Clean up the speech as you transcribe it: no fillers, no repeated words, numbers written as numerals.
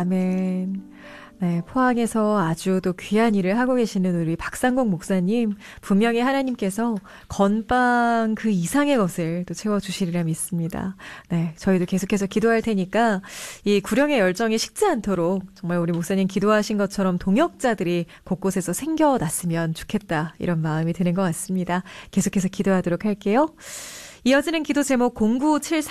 아멘. 네, 포항에서 아주 또 귀한 일을 하고 계시는 우리 박상국 목사님, 분명히 하나님께서 건빵 그 이상의 것을 또 채워주시리라 믿습니다. 네, 저희도 계속해서 기도할 테니까 이 구령의 열정이 식지 않도록 정말 우리 목사님 기도하신 것처럼 동역자들이 곳곳에서 생겨났으면 좋겠다, 이런 마음이 드는 것 같습니다. 계속해서 기도하도록 할게요. 이어지는 기도 제목 0974